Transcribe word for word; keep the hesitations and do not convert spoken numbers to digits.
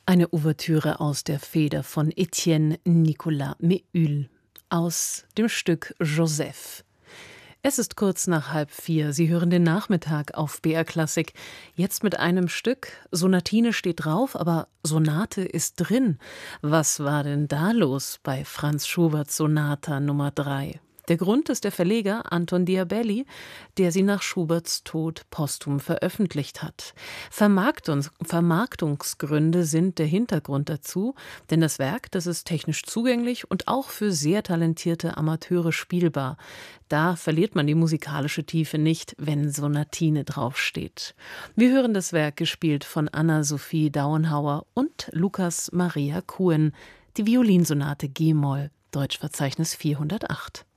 Eine Ouvertüre aus der Feder von Etienne Nicolas Méhul aus dem Stück Joseph. Es ist kurz nach halb vier. Sie hören den Nachmittag auf B R Klassik. Jetzt mit einem Stück. Sonatine steht drauf, aber Sonate ist drin. Was war denn da los bei Franz Schuberts Sonata Nummer drei? Der Grund ist der Verleger Anton Diabelli, der sie nach Schuberts Tod posthum veröffentlicht hat. Vermarktungs- Vermarktungsgründe sind der Hintergrund dazu, denn das Werk, das ist technisch zugänglich und auch für sehr talentierte Amateure spielbar. Da verliert man die musikalische Tiefe nicht, wenn Sonatine draufsteht. Wir hören das Werk gespielt von Anna-Sophie Dauenhauer und Lukas Maria Kuhn, die Violinsonate G-Moll, Deutschverzeichnis vierhundertacht.